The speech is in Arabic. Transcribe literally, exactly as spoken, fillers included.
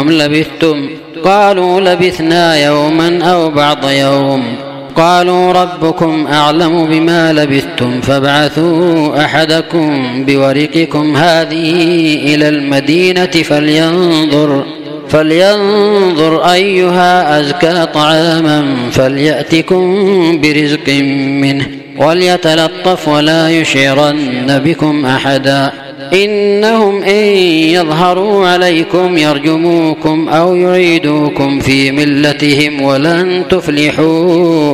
لبثتم؟ قالوا لبثنا يوما أو بعض يوم. قالوا ربكم أعلم بما لبثتم فابعثوا أحدكم بورقكم هذه إلى المدينة فلينظر, فلينظر أيها أزكى طعاما فليأتكم برزق منه وليتلطف ولا يشعرن بكم أحدا إنهم إن يظهروا عليكم يرجموكم أو يعيدوكم في ملتهم ولن تفلحوا